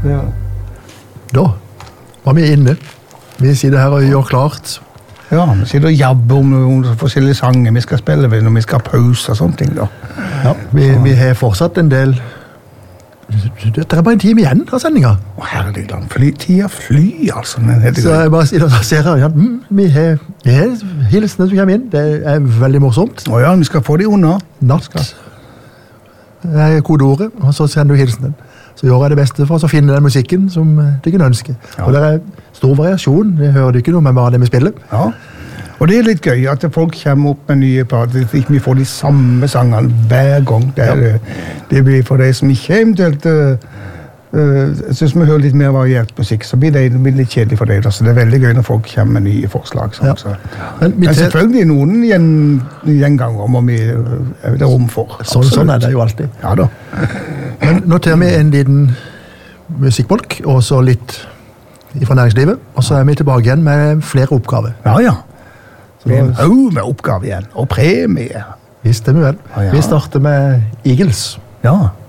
Ja. Da var vi inne. Vi sitter her og gjør klart. Ja, vi sitter og jabber om noen forskjellige sanger vi skal spille ved når vi skal ha pause og sånne ting da. Ja, vi har fortsatt en del. Det er bare en time igjen av sendingen. Å herregud, tida fly, altså. Så jeg bare sitter og ser her, ja, vi har hilsene som kommer inn. Det er veldig morsomt. Å ja, vi skal få de unna. Natt. Det er kodeordet, og så sender du hilsenen. Så gjør jeg det beste for å finne den musikken som du kan ønske. Ja. Og det er stor variasjon, det hører du ikke noe med bare det vi spiller. Ja, og det er litt gøy at folk kommer opp med nye plater, at vi får de samme sangene hver gang. Det blir for de som ikke eventuelt synes vi hører litt mer variert musikk, så blir det litt kjedelig for deg. Så det er veldig gøy når folk kommer med nye forslag. Sånn, Ja. så. Men selvfølgelig noen gjenganger må vi det rom for. sånn er det jo alltid. Ja da. Men nå tar vi en liten musikkbolk, og så litt fra næringslivet, og så er vi tilbake igjen med flere oppgaver. Ja. Med oppgave igjen, og premie. Visst det vi vel. Ja. Vi starter med Eagles. Ja.